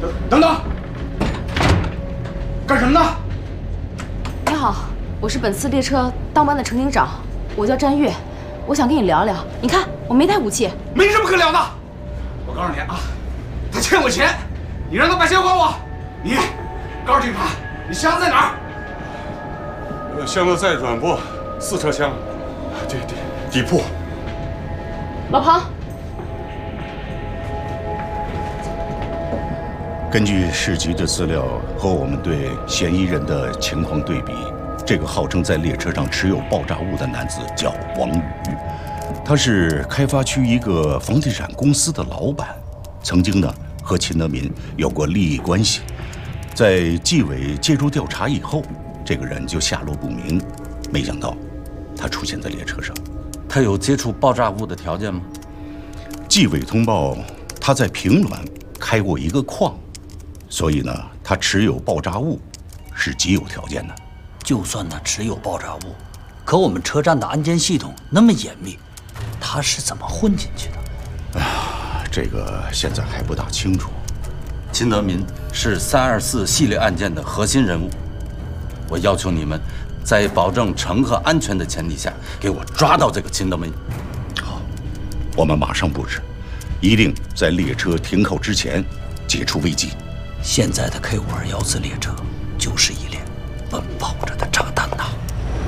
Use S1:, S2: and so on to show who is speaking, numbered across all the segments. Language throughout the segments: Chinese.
S1: 等等，干什么呢？
S2: 你好，我是本次列车当班的乘警长，我叫詹月，我想跟你聊聊。你看，我没带武器，
S1: 没什么可聊的。我告诉你啊，他欠我钱，你让他把钱还我。你告诉警察，你箱子在哪儿？
S3: 箱子在软泊4车厢，底铺。
S2: 老庞。
S4: 根据市局的资料和我们对嫌疑人的情况对比，这个号称在列车上持有爆炸物的男子叫王宇，他是开发区一个房地产公司的老板，曾经呢和秦德民有过利益关系。在纪委介入调查以后，这个人就下落不明，没想到他出现在列车上。
S5: 他有接触爆炸物的条件吗？
S4: 纪委通报他在平峦开过一个矿。 所以呢，他持有爆炸物是极有条件的。
S6: 就算他持有爆炸物，可我们车站的安监系统那么严密，他是怎么混进去的？
S4: 这个现在还不大清楚。
S5: 秦德民是324系列案件的核心人物，我要求你们在保证乘客安全的前提下，给我抓到这个秦德民。
S4: 好，我们马上布置，一定在列车停靠之前解除危机。
S6: 现在的 K5214列车就是一列奔跑着的炸弹呐！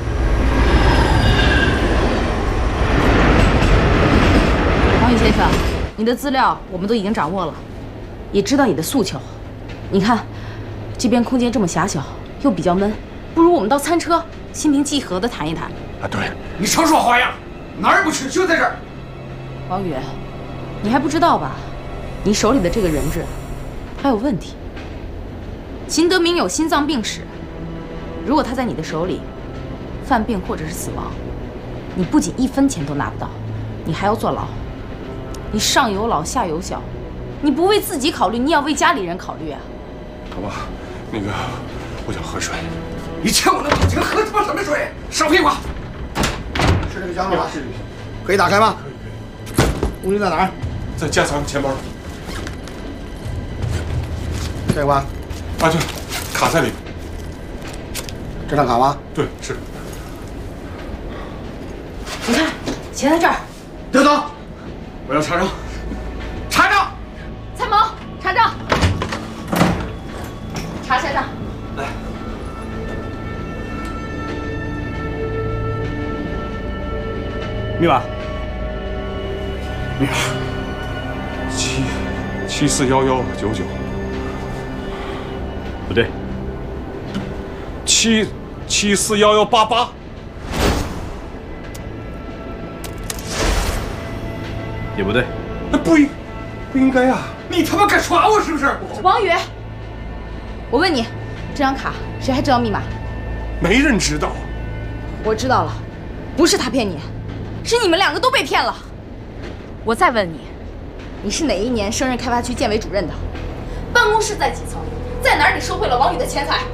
S2: 王宇先生，你的资料我们都已经掌握了，也知道你的诉求。你看，这边空间这么狭小，又比较闷，不如我们到餐车心平气和地谈一谈。
S1: 啊，对，你少说花样，哪儿也不去，就在这儿。
S2: 王宇，你还不知道吧？你手里的这个人质，他有问题。 秦德明有心脏病史，如果他在你的手里犯病或者是死亡，你不仅1分钱都拿不到，你还要坐牢。你上有老下有小，你不为自己考虑，你要为家里人考虑啊！
S3: 好吧，那个，我想喝水。
S1: 你欠我的酒钱，喝他妈什么水？少屁话！是这个箱子吗？是这个箱子，可以打开吗？可以。物品在哪儿？
S3: 在加藏钱包。
S1: 这个吧。
S3: 啊，对，卡在里面。
S1: 这张卡吗？
S3: 对，是。
S2: 你看，钱在这儿。
S1: 刘总，我要查账。查账。
S2: 参谋，查账。查下账。
S1: 来。
S3: 密码。密码。7741199。 不对，7741188，也不对，那不应该啊！
S1: 你他妈敢耍我是不是？
S2: 王宇，我问你，这张卡谁还知道密码？
S3: 没人知道。
S2: 我知道了，不是他骗你，是你们2个都被骗了。我再问你，你是哪一年升任开发区建委主任的？办公室在几层？ 在哪儿？你收贿了王宇的钱财？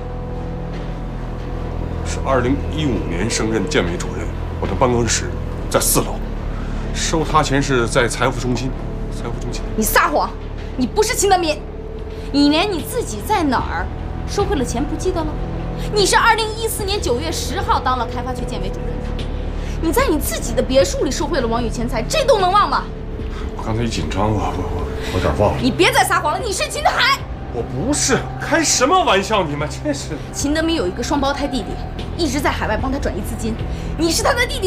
S3: 是2015年升任建委主任，我的办公室在4楼，收他钱是在财富中心。财富中心？
S2: 你撒谎！你不是秦德民，你连你自己在哪儿收贿了钱不记得了？你是2014年9月10号当了开发区建委主任的，你在你自己的别墅里收贿了王宇钱财，这都能忘吗？
S3: 我刚才一紧张啊，我有点忘了。
S2: 你别再撒谎了，你是秦德海。
S3: 我不是，开什么玩笑？你们真是！
S2: 秦德明有一个双胞胎弟弟，一直在海外帮他转移资金。你是他的弟弟。